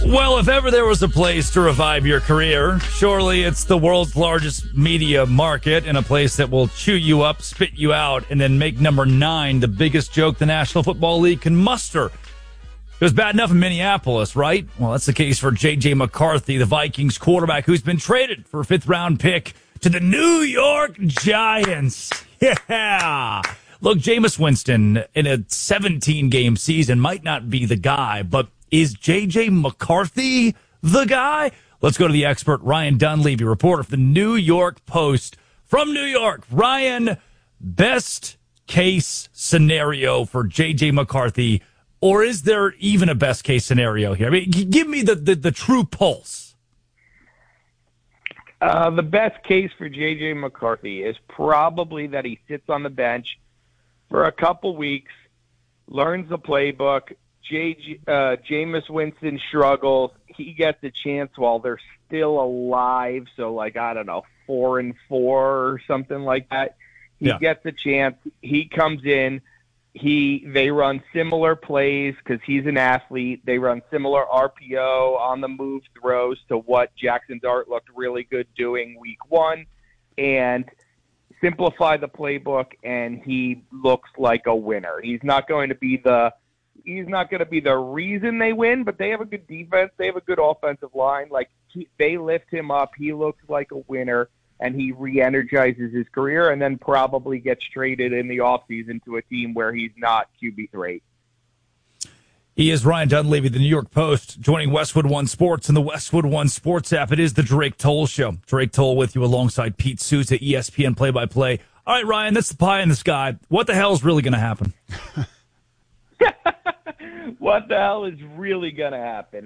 Well, if ever there was a place to revive your career, surely it's the world's largest media market and a place that will chew you up, spit you out, and then make number 9 the biggest joke the National Football League can muster. It was bad enough in Minneapolis, right? Well, that's the case for J.J. McCarthy, the Vikings quarterback who's been traded for a 5th-round pick to the New York Giants. Yeah! Look, Jameis Winston in a 17-game season might not be the guy, but is J.J. McCarthy the guy? Let's go to the expert, Ryan Dunleavy, reporter for the New York Post from New York. Ryan, best case scenario for J.J. McCarthy, or is there even a best case scenario here? I mean, give me the true pulse. The best case for J.J. McCarthy is probably that he sits on the bench for a couple weeks, learns the playbook. Jameis Winston struggles. He gets a chance while they're still alive. So, I don't know, 4-4 or something like that. He gets a chance. He comes in. They run similar plays because he's an athlete. They run similar RPO on the move throws to what Jackson Dart looked really good doing week 1, and simplify the playbook. And he looks like a winner. He's not going to be the reason they win, but they have a good defense. They have a good offensive line. They lift him up. He looks like a winner. And he re-energizes his career and then probably gets traded in the offseason to a team where he's not QB3. He is Ryan Dunleavy, the New York Post, joining Westwood One Sports and the Westwood One Sports app. It is the Drake Toll Show. Drake Toll with you alongside Pete Souza, ESPN play-by-play. All right, Ryan, that's the pie in the sky. What the hell is really going to happen? What the hell is really going to happen?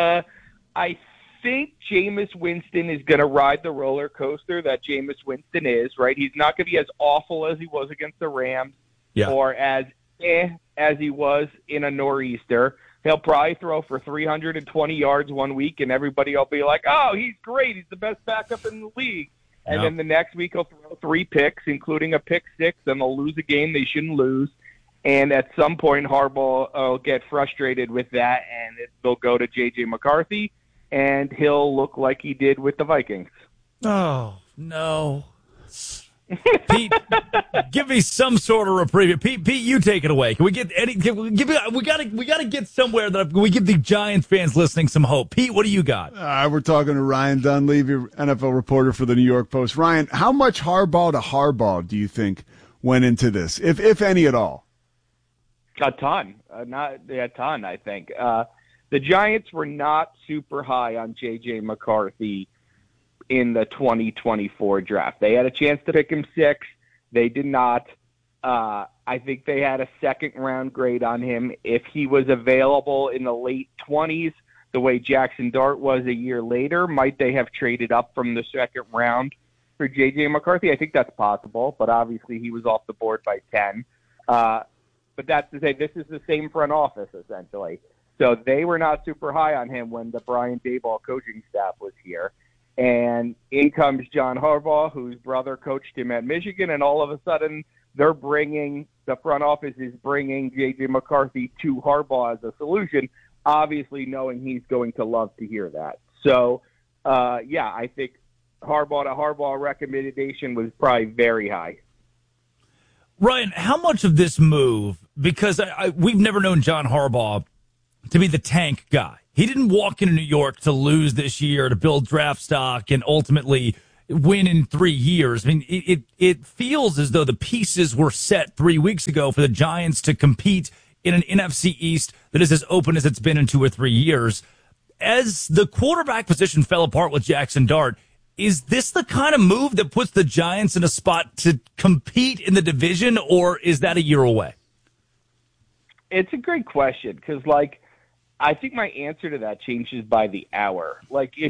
I think Jameis Winston is going to ride the roller coaster that Jameis Winston is, right? He's not going to be as awful as he was against the Rams or as he was in a nor'easter. He'll probably throw for 320 yards one week, and everybody will be like, oh, he's great. He's the best backup in the league. And then the next week he'll throw 3 picks, including a pick 6, and they'll lose a game they shouldn't lose. And at some point, Harbaugh will get frustrated with that, and they'll go to J.J. McCarthy, and he'll look like he did with the Vikings. Oh, no. Pete, give me some sort of reprieve. Pete, you take it away. Can we get any? We gotta get somewhere that we give the Giants fans listening some hope. Pete, what do you got? We're talking to Ryan Dunleavy, NFL reporter for the New York Post. Ryan, how much Harbaugh do you think went into this, if any at all? A ton, I think. The Giants were not super high on J.J. McCarthy in the 2024 draft. They had a chance to pick him 6. They did not. I think they had a second-round grade on him. If he was available in the late 20s, the way Jackson Dart was a year later, might they have traded up from the second round for J.J. McCarthy? I think that's possible, but obviously he was off the board by 10. But that's to say, this is the same front office, essentially. So they were not super high on him when the Brian Daboll coaching staff was here. And in comes John Harbaugh, whose brother coached him at Michigan, and all of a sudden the front office is bringing J.J. McCarthy to Harbaugh as a solution, obviously knowing he's going to love to hear that. So, I think Harbaugh to Harbaugh recommendation was probably very high. Ryan, how much of this move, because we've never known John Harbaugh to be the tank guy. He didn't walk into New York to lose this year, to build draft stock, and ultimately win in 3 years. I mean, it feels as though the pieces were set 3 weeks ago for the Giants to compete in an NFC East that is as open as it's been in 2 or 3 years. As the quarterback position fell apart with Jackson Dart, is this the kind of move that puts the Giants in a spot to compete in the division, or is that a year away? It's a great question because, I think my answer to that changes by the hour. If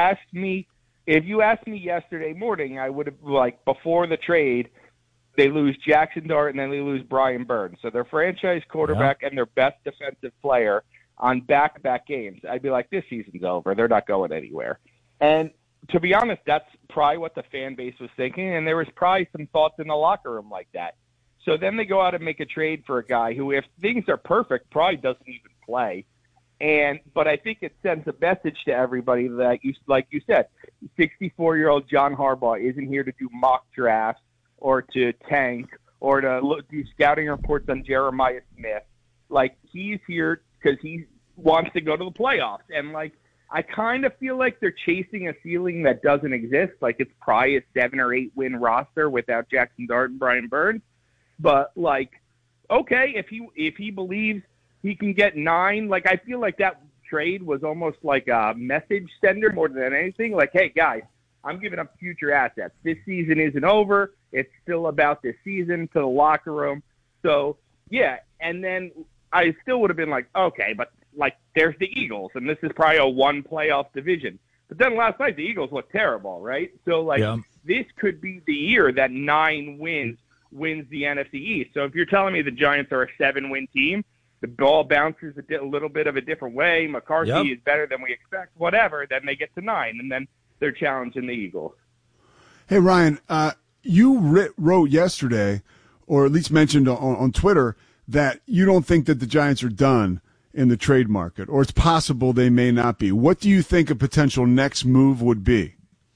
you asked me yesterday morning, I would have, before the trade, they lose Jackson Dart and then they lose Brian Burns. So their franchise quarterback and their best defensive player on back-to-back games. I'd be like, this season's over. They're not going anywhere. And to be honest, that's probably what the fan base was thinking, and there was probably some thoughts in the locker room like that. So then they go out and make a trade for a guy who, if things are perfect, probably doesn't even play. But I think it sends a message to everybody that, like you said, 64-year-old John Harbaugh isn't here to do mock drafts or to tank or to do scouting reports on Jeremiah Smith. Like, he's here because he wants to go to the playoffs. And, like, I kind of feel like they're chasing a ceiling that doesn't exist. Like, it's probably a 7 or 8 win roster without Jackson Dart and Brian Burns. But, like, okay, if he believes he can get 9, like, I feel like that trade was almost like a message sender more than anything. Like, hey, guys, I'm giving up future assets. This season isn't over. It's still about this season, to the locker room. So, yeah, and then I still would have been like, okay, but, like, there's the Eagles, and this is probably a 1 playoff division. But then last night, the Eagles looked terrible, right? So, like, This could be the year that 9 wins the NFC East. So if you're telling me the Giants are a 7-win team, the ball bounces a little bit of a different way, McCarthy is better than we expect, whatever, then they get to 9, and then they're challenging the Eagles. Hey, Ryan, you wrote yesterday, or at least mentioned on Twitter, that you don't think that the Giants are done in the trade market, or it's possible they may not be. What do you think a potential next move would be?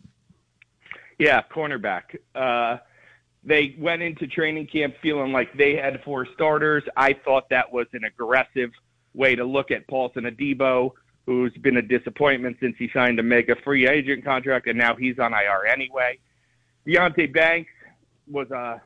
Yeah, cornerback. They went into training camp feeling like they had 4 starters. I thought that was an aggressive way to look at Paulson Adebo, who's been a disappointment since he signed a mega free agent contract, and now he's on IR anyway. Deonte Banks was a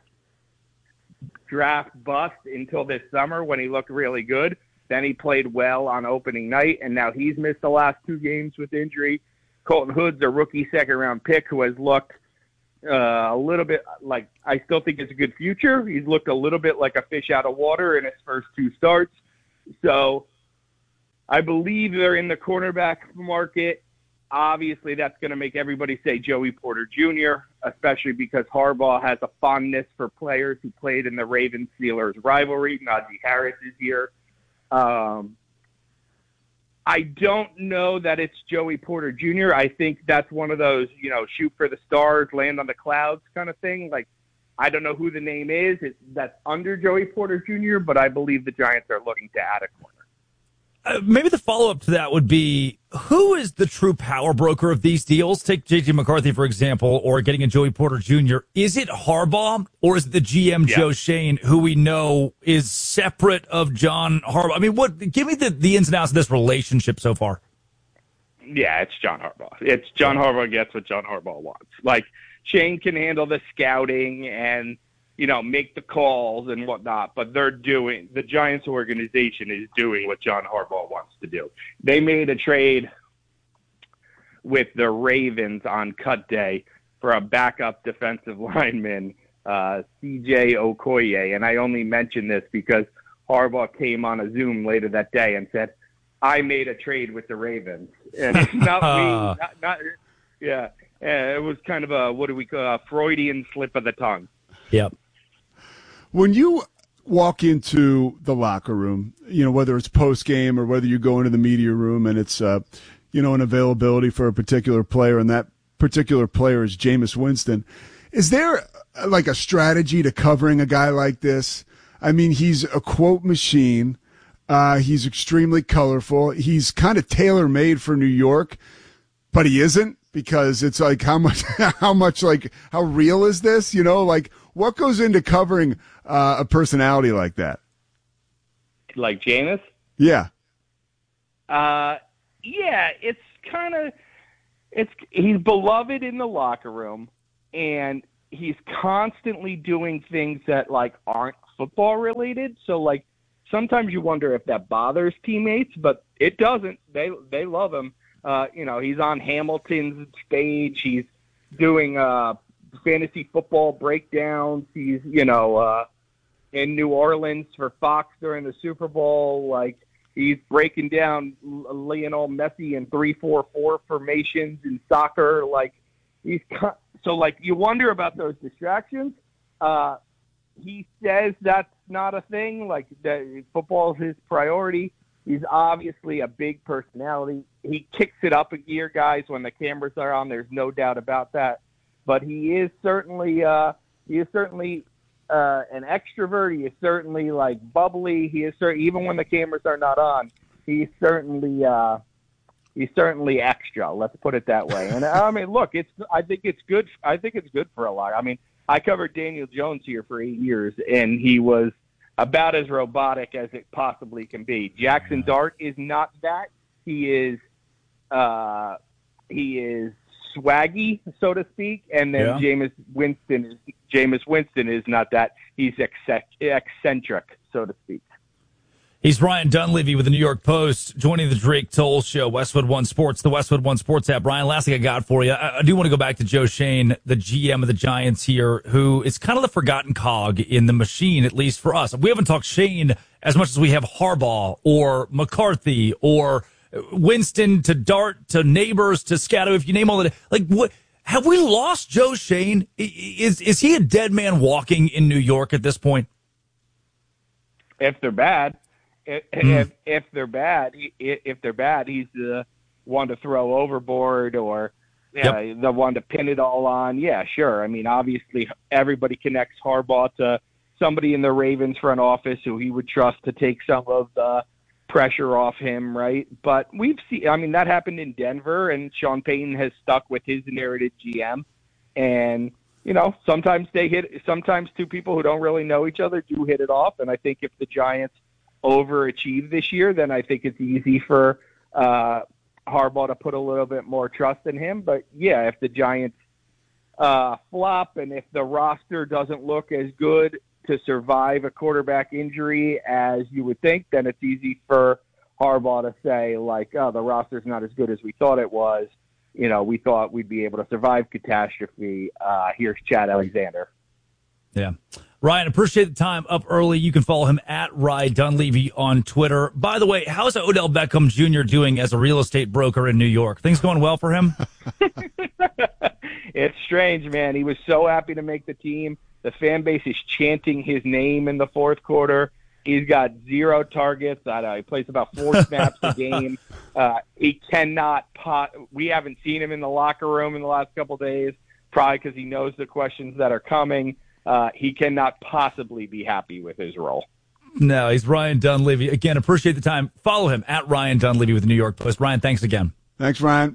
draft bust until this summer when he looked really good. Then he played well on opening night, and now he's missed the last 2 games with injury. Colton Hood's a rookie second-round pick who has looked a little bit like, I still think it's a good future. He's looked a little bit like a fish out of water in his first 2 starts. So I believe they're in the cornerback market. Obviously, that's going to make everybody say Joey Porter Jr., especially because Harbaugh has a fondness for players who played in the Ravens-Steelers rivalry. Najee Harris is here. I don't know that it's Joey Porter Jr. I think that's one of those, shoot for the stars, land on the clouds kind of thing. Like, I don't know who the name is that's under Joey Porter Jr., but I believe the Giants are looking to add a corner. Maybe the follow-up to that would be, who is the true power broker of these deals? Take J.J. McCarthy, for example, or getting a Joey Porter Jr. Is it Harbaugh, or is it the GM, Joe Schoen, who we know is separate of John Harbaugh? I mean, give me the ins and outs of this relationship so far. Yeah, it's John Harbaugh. It's John Harbaugh gets what John Harbaugh wants. Like, Shane can handle the scouting and make the calls and whatnot, but the Giants organization is doing what John Harbaugh wants to do. They made a trade with the Ravens on cut day for a backup defensive lineman, CJ Okoye. And I only mention this because Harbaugh came on a Zoom later that day and said, I made a trade with the Ravens. And it's not me. It was kind of a Freudian slip of the tongue. Yep. When you walk into the locker room, whether it's post game or whether you go into the media room and it's, an availability for a particular player, and that particular player is Jameis Winston, is there like a strategy to covering a guy like this? I mean, he's a quote machine. He's extremely colorful. He's kind of tailor-made for New York, but he isn't, because it's like how real is this? Like, what goes into covering a personality like that? Like Jameis? Yeah. He's beloved in the locker room, and he's constantly doing things that, like, aren't football related. So, like, sometimes you wonder if that bothers teammates, but it doesn't. They love him. He's on Hamilton's stage. He's doing fantasy football breakdowns. He's, in New Orleans for Fox during the Super Bowl. Like, he's breaking down Lionel Messi in 3-4-4 formations in soccer. Like, so, like, you wonder about those distractions. He says that's not a thing. Like, that football is his priority. He's obviously a big personality. He kicks it up a gear, guys, when the cameras are on. There's no doubt about that. But he is certainly an extrovert. He is certainly, like, bubbly. He is even when the cameras are not on, certainly extra. Let's put it that way. And I mean, look, I think it's good. I think it's good for a lot. I mean, I covered Daniel Jones here for 8 years, and he was about as robotic as it possibly can be. Jackson Dart is not that. He is swaggy, so to speak, and then Jameis Winston is not that. He's eccentric, so to speak. He's Ryan Dunleavy with the New York Post, joining the Drake Toll Show, Westwood One Sports, the Westwood One Sports app. Ryan, last thing I got for you, I do want to go back to Joe Schoen, the GM of the Giants here, who is kind of the forgotten cog in the machine, at least for us. We haven't talked Schoen as much as we have Harbaugh or McCarthy or Winston to Dart to Neighbors to Scatto. If you name all of it, like what have we lost Joe Schoen? Is he a dead man walking in New York at this point? If they're bad. If they're bad, he's the one to throw overboard or the one to pin it all on. Yeah, sure. I mean, obviously, everybody connects Harbaugh to somebody in the Ravens front office who he would trust to take some of the pressure off him, right? But we've seen, I mean, that happened in Denver, and Sean Payton has stuck with his narrative GM. And, you know, sometimes two people who don't really know each other do hit it off. And I think if the Giants overachieve this year, then I think it's easy for Harbaugh to put a little bit more trust in him. But yeah, if the Giants flop and if the roster doesn't look as good to survive a quarterback injury as you would think, then it's easy for Harbaugh to say, like, oh, the roster's not as good as we thought it was. You know, we thought we'd be able to survive catastrophe. Here's Chad Alexander. Yeah. Ryan, appreciate the time up early. You can follow him at Ryan Dunleavy on Twitter. By the way, how's Odell Beckham Jr. doing as a real estate broker in New York? Things going well for him? It's strange, man. He was so happy to make the team. The fan base is chanting his name in the fourth quarter. He's got 0 targets. I don't know, he plays about 4 snaps a game. He cannot we haven't seen him in the locker room in the last couple of days, probably because he knows the questions that are coming. He cannot possibly be happy with his role. No, he's Ryan Dunleavy. Again, appreciate the time. Follow him at Ryan Dunleavy with the New York Post. Ryan, thanks again. Thanks, Ryan.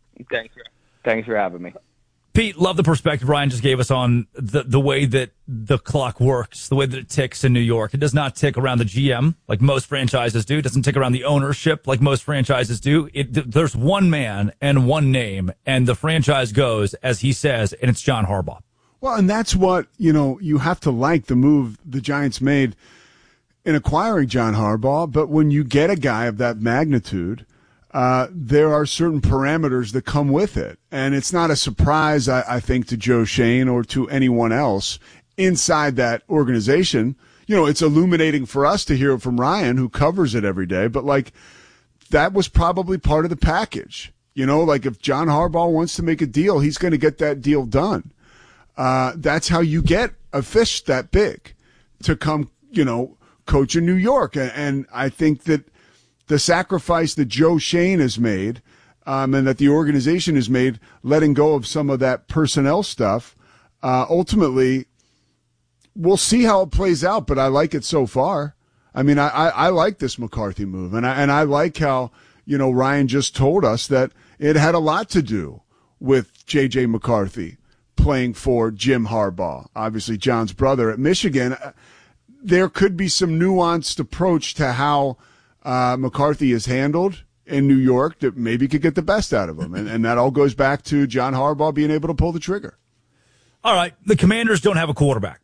Thanks for having me. Pete, love the perspective Ryan just gave us on the way that the clock works, the way that it ticks in New York. It does not tick around the GM like most franchises do. It doesn't tick around the ownership like most franchises do. There's one man and one name, and the franchise goes as he says, and it's John Harbaugh. Well, and that's what, you have to like the move the Giants made in acquiring John Harbaugh. But when you get a guy of that magnitude, there are certain parameters that come with it. And it's not a surprise, I think, to Joe Schoen or to anyone else inside that organization. It's illuminating for us to hear from Ryan, who covers it every day. But, that was probably part of the package. If John Harbaugh wants to make a deal, he's going to get that deal done. That's how you get a fish that big to come, coach in New York. And I think that the sacrifice that Joe Schoen has made, and that the organization has made, letting go of some of that personnel stuff, ultimately, we'll see how it plays out, but I like it so far. I mean, I like this McCarthy move, and I like how, Ryan just told us that it had a lot to do with J.J. McCarthy playing for Jim Harbaugh, obviously John's brother at Michigan. There could be some nuanced approach to how McCarthy is handled in New York that maybe could get the best out of him. And that all goes back to John Harbaugh being able to pull the trigger. All right. The Commanders don't have a quarterback.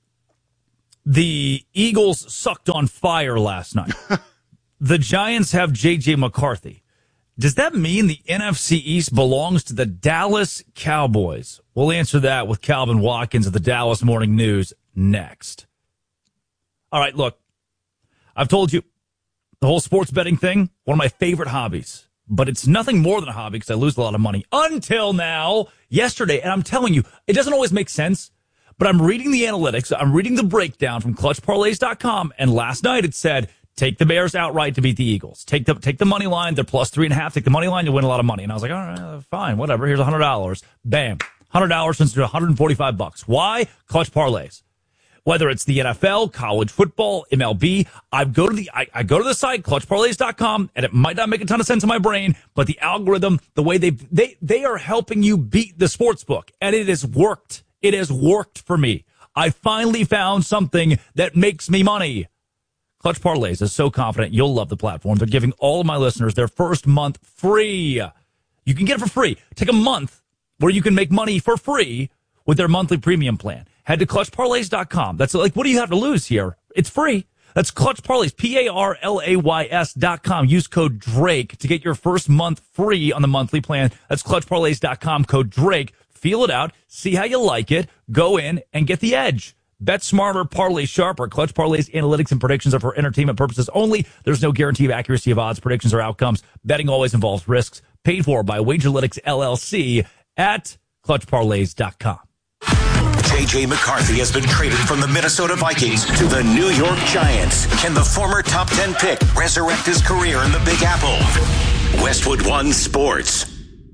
The Eagles sucked on fire last night. The Giants have J.J. McCarthy. Does that mean the NFC East belongs to the Dallas Cowboys? We'll answer that with Calvin Watkins of the Dallas Morning News next. All right, look, I've told you the whole sports betting thing, one of my favorite hobbies, but it's nothing more than a hobby because I lose a lot of money until now, yesterday. And I'm telling you, it doesn't always make sense, but I'm reading the analytics. I'm reading the breakdown from clutchparlays.com. And last night it said, take the Bears outright to beat the Eagles. Take the money line. They're plus 3.5. Take the money line. You'll win a lot of money. And I was like, all right, fine, whatever. Here's $100. Bam. $100 since $145. Why? Clutch parlays. Whether it's the NFL, college football, MLB, I go to the site, clutchparlays.com, and it might not make a ton of sense in my brain, but the algorithm, the way they are helping you beat the sports book, and it has worked. It has worked for me. I finally found something that makes me money. Clutch Parlays is so confident you'll love the platform. They're giving all of my listeners their first month free. You can get it for free. Take a month where you can make money for free with their monthly premium plan. Head to clutchparlays.com. That's like, what do you have to lose here? It's free. That's Clutch Parlays, PARLAYS.com. Use code Drake to get your first month free on the monthly plan. That's clutchparlays.com, code Drake. Feel it out. See how you like it. Go in and get the edge. Bet smarter, parlay sharper. Clutch Parlays analytics and predictions are for entertainment purposes only. There's no guarantee of accuracy of odds, predictions, or outcomes. Betting always involves risks. Paid for by Wagerlytics LLC at clutchparlays.com. J.J. McCarthy has been traded from the Minnesota Vikings to the New York Giants. Can the former top 10 pick resurrect his career in the Big Apple? Westwood One Sports.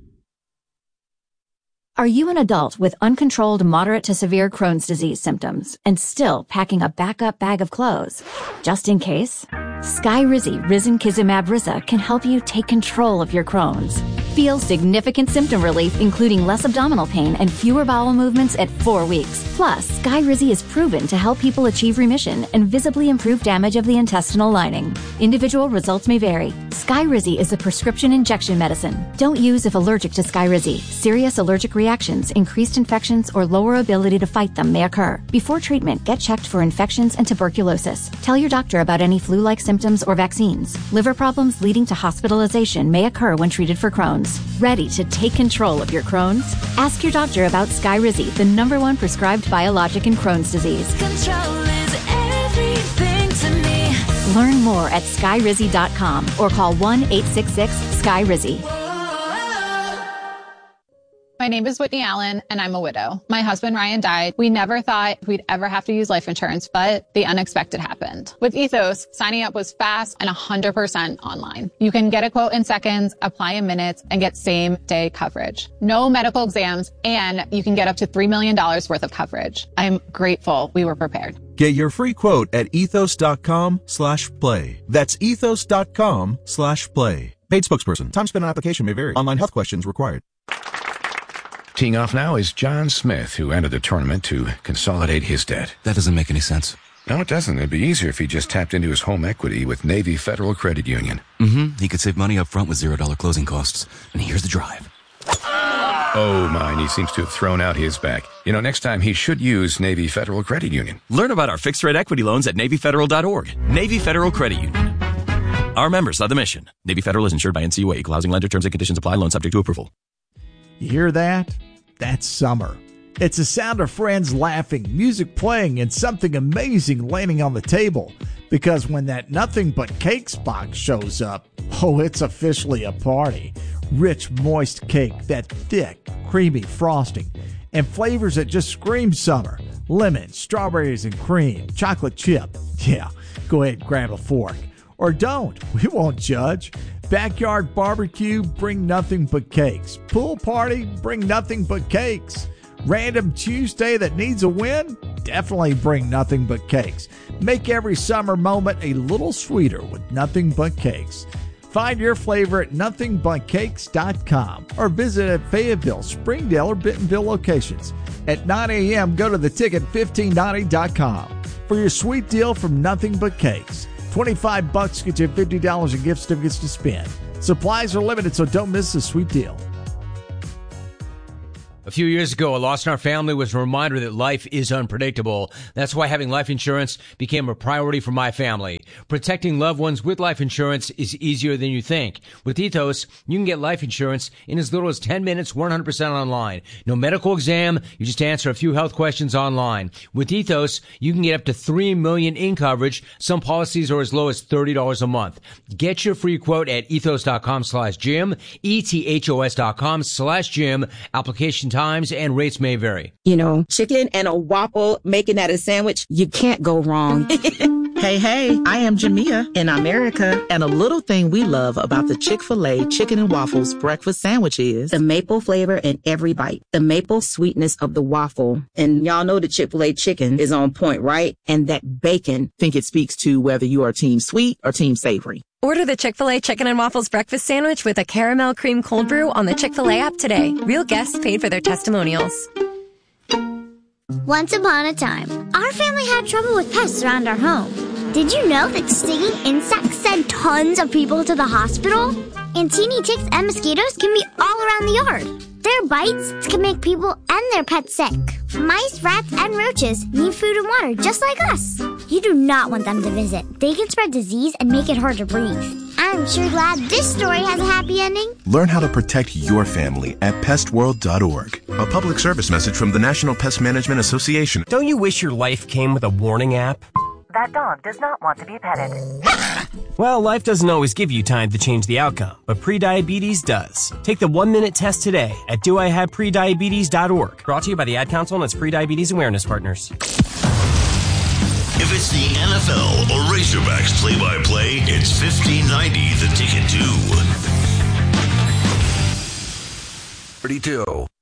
Are you an adult with uncontrolled moderate to severe Crohn's disease symptoms and still packing a backup bag of clothes? Just in case, Skyrizi Risankizumab Risa can help you take control of your Crohn's. Feel significant symptom relief, including less abdominal pain and fewer bowel movements at 4 weeks. Plus, Skyrizi is proven to help people achieve remission and visibly improve damage of the intestinal lining. Individual results may vary. Skyrizi is a prescription injection medicine. Don't use if allergic to Skyrizi. Serious allergic reactions, increased infections, or lower ability to fight them may occur. Before treatment, get checked for infections and tuberculosis. Tell your doctor about any flu-like symptoms or vaccines. Liver problems leading to hospitalization may occur when treated for Crohn's. Ready to take control of your Crohn's? Ask your doctor about Skyrizi, the #1 prescribed biologic in Crohn's disease. Control is everything to me. Learn more at Skyrizi.com or call 1-866-SKYRIZI. My name is Whitney Allen, and I'm a widow. My husband, Ryan, died. We never thought we'd ever have to use life insurance, but the unexpected happened. With Ethos, signing up was fast and 100% online. You can get a quote in seconds, apply in minutes, and get same-day coverage. No medical exams, and you can get up to $3 million worth of coverage. I'm grateful we were prepared. Get your free quote at ethos.com/play. That's ethos.com/play. Paid spokesperson. Time spent on application may vary. Online health questions required. Teeing off now is John Smith, who entered the tournament to consolidate his debt. That doesn't make any sense. No, it doesn't. It'd be easier if he just tapped into his home equity with Navy Federal Credit Union. He could save money up front with $0 closing costs. And here's the drive. Oh, mine. He seems to have thrown out his back. You know, next time he should use Navy Federal Credit Union. Learn about our fixed-rate equity loans at NavyFederal.org. Navy Federal Credit Union. Our members are the mission. Navy Federal is insured by NCUA. Equal housing lender. Terms and conditions apply. Loan subject to approval. You hear that? That's summer. It's the sound of friends laughing, music playing, and something amazing landing on the table. Because when that Nothing But Cakes box shows up, oh, it's officially a party. Rich, moist cake, that thick, creamy frosting, and flavors that just scream summer. Lemon, strawberries and cream, chocolate chip. Yeah, go ahead and grab a fork. Or don't. We won't judge. Backyard barbecue, bring nothing but cakes. Pool party, bring nothing but cakes. Random Tuesday that needs a win? Definitely bring nothing but cakes. Make every summer moment a little sweeter with Nothing But Cakes. Find your flavor at nothingbutcakes.com or visit at Fayetteville, Springdale, or Bentonville locations. At 9 a.m., go to theticket1590.com for your sweet deal from Nothing But Cakes. $25 gets you $50 in gift certificates to spend. Supplies are limited, so don't miss the sweet deal. A few years ago, a loss in our family was a reminder that life is unpredictable. That's why having life insurance became a priority for my family. Protecting loved ones with life insurance is easier than you think. With Ethos, you can get life insurance in as little as 10 minutes, 100% online. No medical exam, you just answer a few health questions online. With Ethos, you can get up to $3 million in coverage. Some policies are as low as $30 a month. Get your free quote at ethos.com/Jim, ethos.com/Jim. Application times and rates may vary. You know, chicken and a waffle, making that a sandwich, you can't go wrong. Hey, I am Jamia in America, and a little thing we love about the Chick-fil-A Chicken and Waffles breakfast sandwich is the maple flavor in every bite, the maple sweetness of the waffle. And y'all know the Chick-fil-A chicken is on point, right? And that bacon. Think it speaks to whether you are team sweet or team savory. Order the Chick-fil-A Chicken and Waffles breakfast sandwich with a caramel cream cold brew on the Chick-fil-A app today. Real guests paid for their testimonials. Once upon a time, our family had trouble with pests around our home. Did you know that stinging insects send tons of people to the hospital? And teeny ticks and mosquitoes can be all around the yard. Their bites can make people and their pets sick. Mice, rats, and roaches need food and water just like us. You do not want them to visit. They can spread disease and make it hard to breathe. I'm sure glad this story has a happy ending. Learn how to protect your family at pestworld.org. A public service message from the National Pest Management Association. Don't you wish your life came with a warning app? That dog does not want to be petted. Well, life doesn't always give you time to change the outcome, but prediabetes does. Take the 1-minute test today at doihaveprediabetes.org. Brought to you by the Ad Council and its Prediabetes Awareness Partners. If it's the NFL or Razorbacks play-by-play, it's 1590 The Ticket too. 32.